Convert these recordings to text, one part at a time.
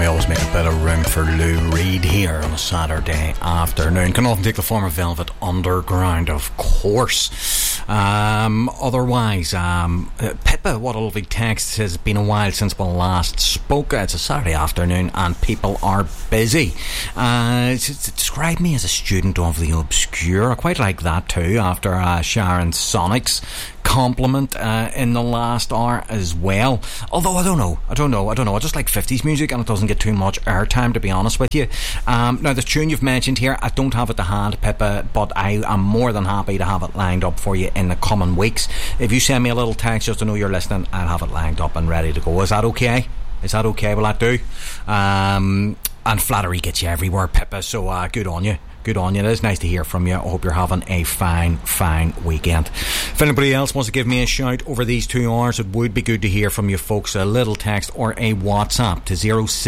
we always make a bit of room for Lou Reed here on a Saturday afternoon. Can often take the form of Velvet Underground, of course. Otherwise, Pippa, what a lovely text, says, it's been a while since we last spoke. It's a Saturday afternoon and people are busy. Describe me as a student of the obscure. I quite like that too, after Sharon Sonic's compliment in the last hour as well. Although I don't know. I just like 50s music and it doesn't get too much airtime, to be honest with you. Now the tune you've mentioned here, I don't have it to hand, Pippa, but I am more than happy to have it lined up for you in the coming weeks. If you send me a little text just to know you're listening, I'll have it lined up and ready to go. Is that okay? Will that do? And flattery gets you everywhere, Pippa, so good on you. Good on you. It is nice to hear from you. I hope you're having a fine weekend. If anybody else wants to give me a shout over these 2 hours, it would be good to hear from you folks. A little text or a WhatsApp to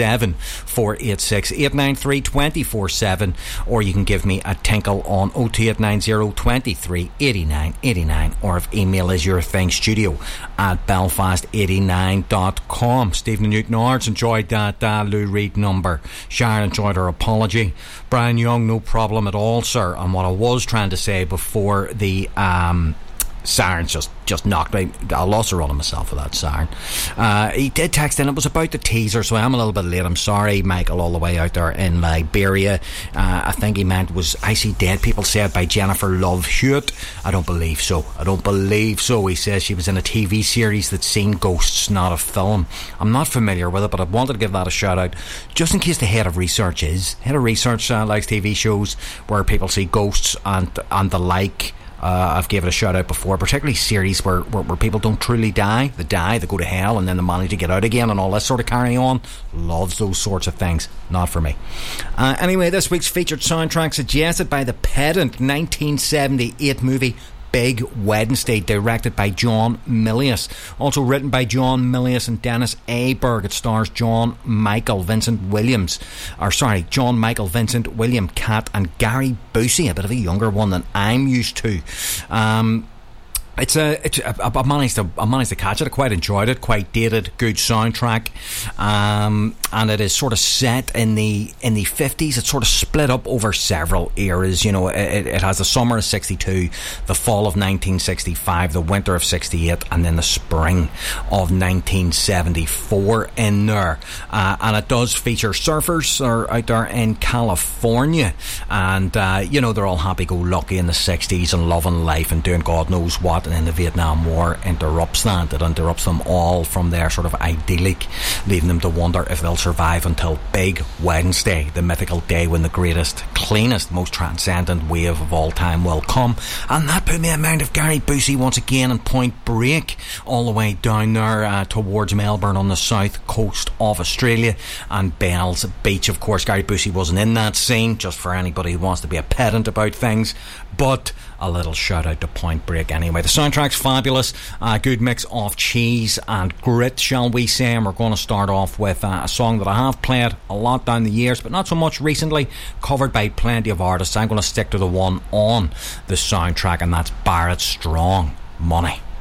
07486 893 247, or you can give me a tinkle on 02890 23 89 89, or if email is your thing, studio at belfast89.com. Stephen Newton Ards enjoyed that Lou Reed number. Sharon enjoyed her apology. Brian Young, no problem at all, sir. And what I was trying to say before the sirens just knocked me, I lost a run of myself for that siren. He did text in, it was about the teaser, so I am a little bit late. I'm sorry, Michael, all the way out there in Liberia. I think he meant was I See Dead People Said by Jennifer Love Hewitt. I don't believe so. He says she was in a TV series that's seen ghosts, not a film. I'm not familiar with it, but I wanted to give that a shout out just in case the head of research likes TV shows where people see ghosts and the like. I've given a shout out before, particularly series where people don't truly die. They go to hell and then they manage to get out again and all this sort of carry on. Loves those sorts of things. Not for me. Anyway, this week's featured soundtrack suggested by the pedant 1978 movie Big Wednesday, directed by John Milius. Also written by John Milius and Dennis Aberg. It stars John Michael Vincent William Cat and Gary Busey, a bit of a younger one than I'm used to. I managed to catch it. I quite enjoyed it. Quite dated, good soundtrack, and it is sort of set in the 50s. It's sort of split up over several eras. You know, it has the summer of 62, the fall of 1965, the winter of 68, and then the spring of 1974 in there. And it does feature surfers are out there in California, and they're all happy-go-lucky in the 60s and loving life and doing God knows what. And then the Vietnam War interrupts that. It interrupts them all from their sort of idyllic, leaving them to wonder if they'll survive until Big Wednesday, the mythical day when the greatest, cleanest, most transcendent wave of all time will come. And that put me in mind of Gary Busey once again in Point Break, all the way down there towards Melbourne on the south coast of Australia, and Bells Beach. Of course, Gary Busey wasn't in that scene, just for anybody who wants to be a pedant about things, but a little shout out to Point Break anyway. The soundtrack's fabulous, a good mix of cheese and grit, shall we say. And we're going to start off with a song that I have played a lot down the years, but not so much recently, covered by plenty of artists. I'm going to stick to the one on the soundtrack, and that's Barrett Strong, Money.